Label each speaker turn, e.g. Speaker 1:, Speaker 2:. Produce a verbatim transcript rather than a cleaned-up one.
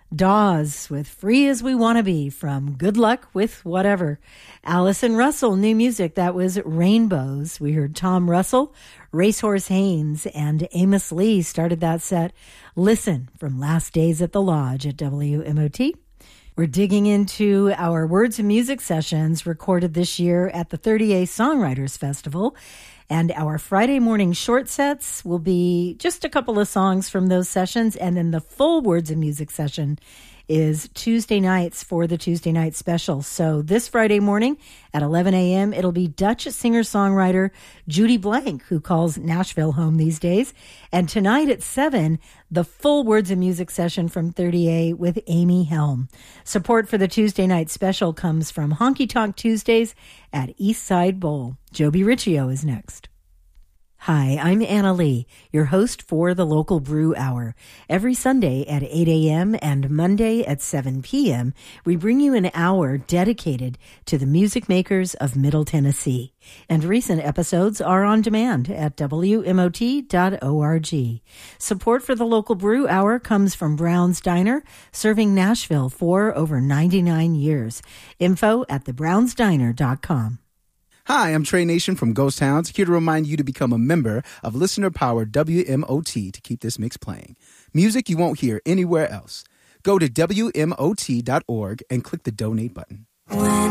Speaker 1: Dawes with Free As We Want to Be from Good Luck with Whatever. Allison Russell, new music, that was Rainbows. We heard Tom Russell, Racehorse Haynes, and Amos Lee started that set. Listen from Last Days at the Lodge at W M O T. We're digging into our Words and Music sessions recorded this year at the thirty-eighth Songwriters Festival. And our Friday morning short sets will be just a couple of songs from those sessions. And then the full Words and Music session is Tuesday nights for the Tuesday night special. So this Friday morning at eleven a.m., it'll be Dutch singer-songwriter Judy Blank, who calls Nashville home these days. And tonight at seven, the full Words and Music session from thirty-eight with Amy Helm. Support for the Tuesday night special comes from Honky Tonk Tuesdays at East Side Bowl. Joby Riccio is next. Hi, I'm Anna Lee, your host for the Local Brew Hour. Every Sunday at eight a.m. and Monday at seven p.m., we bring you an hour dedicated to the music makers of Middle Tennessee. And recent episodes are on demand at W M O T dot org. Support for the Local Brew Hour comes from Brown's Diner, serving Nashville for over ninety-nine years. Info at the browns diner dot com.
Speaker 2: Hi, I'm Trey Nation from Ghost Towns, here to remind you to become a member of listener-powered W M O T to keep this mix playing. Music you won't hear anywhere else. Go to W M O T dot org and click the donate button. When